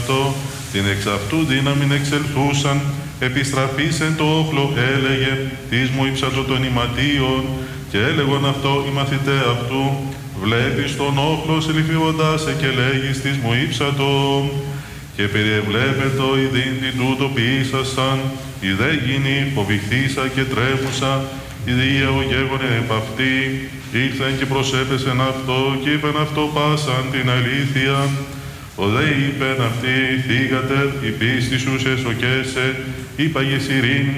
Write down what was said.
αυτό, την εξ αυτού δύναμην εξελθούσαν, επιστραφής εν το όχλο έλεγε, της μου ύψατο των ηματίων, και έλεγον αυτό οι μαθητέ αυτού, βλέπεις τον όχλο συλληφιόντας και λέγεις της μου ύψατο, και περιεβλέπετο η δίντη τούτο ποιήσασαν, η δε γίνει φοβηθήσα και τρέμουσα, η δία ο γέγονε επ' αυτή, ήλθεν και προσέπεσεν αυτό και είπεν αυτό πάσαν την αλήθεια. Ο δε είπεν αυτή, θύγατε, η πίστη σου σε σοκέσε, είπαγε ειρήνη